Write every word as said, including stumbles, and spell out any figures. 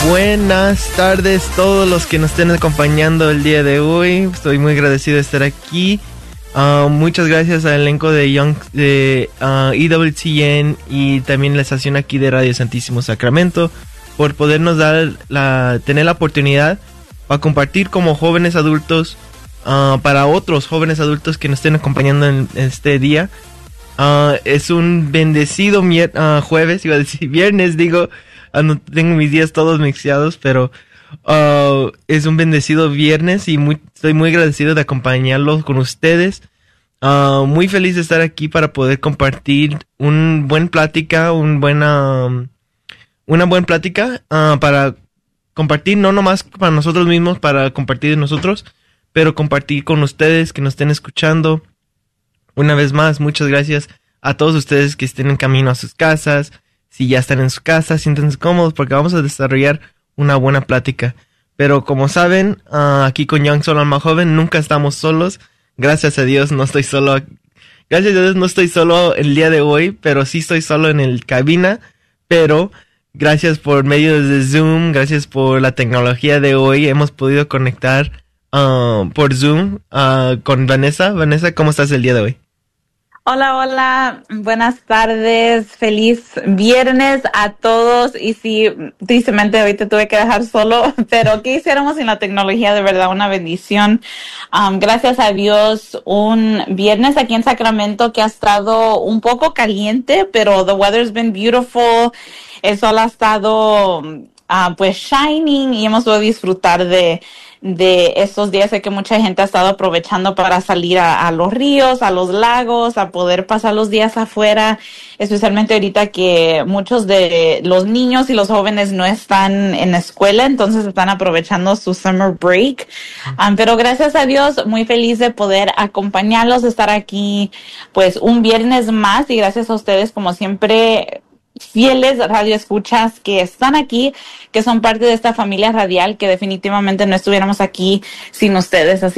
buenas tardes todos los que nos estén acompañando el día de hoy. Estoy muy agradecido de estar aquí. Uh, muchas gracias al elenco de Young de uh, E W T N y también la estación aquí de Radio Santísimo Sacramento por podernos dar la tener la oportunidad para compartir como jóvenes adultos uh, para otros jóvenes adultos que nos estén acompañando en este día. Uh, es un bendecido mier- uh, jueves, iba a decir viernes, digo, uh, no tengo mis días todos mixeados, pero uh, es un bendecido viernes y muy, estoy muy agradecido de acompañarlos con ustedes. Uh, muy feliz de estar aquí para poder compartir un buen plática, un buena, um, una buena plática uh, para compartir, no nomás para nosotros mismos, para compartir de nosotros, pero compartir con ustedes que nos estén escuchando. Una vez más, muchas gracias a todos ustedes que estén en camino a sus casas. Si ya están en su casa, siéntense cómodos porque vamos a desarrollar una buena plática. Pero como saben, uh, aquí con Young Solo Alma Joven nunca estamos solos. Gracias a Dios no estoy solo. Gracias a Dios no estoy solo el día de hoy, pero sí estoy solo en el cabina. Pero gracias por medio de Zoom, gracias por la tecnología de hoy, hemos podido conectar uh, por Zoom uh, con Vanessa. Vanessa, ¿cómo estás el día de hoy? Hola, hola, buenas tardes, feliz viernes a todos. Y sí, tristemente hoy te tuve que dejar solo, pero ¿qué hiciéramos sin la tecnología? De verdad, una bendición. Um, gracias a Dios, un viernes aquí en Sacramento que ha estado un poco caliente, pero the weather's been beautiful. El sol ha estado uh, pues shining y hemos podido disfrutar de de estos días. Sé que mucha gente ha estado aprovechando para salir a, a los ríos, a los lagos, a poder pasar los días afuera, especialmente ahorita que muchos de los niños y los jóvenes no están en la escuela, entonces están aprovechando su summer break. Um, pero gracias a Dios, muy feliz de poder acompañarlos, de estar aquí pues un viernes más, y gracias a ustedes como siempre, fieles radioescuchas que están aquí, que son parte de esta familia radial, que definitivamente no estuviéramos aquí sin ustedes. Así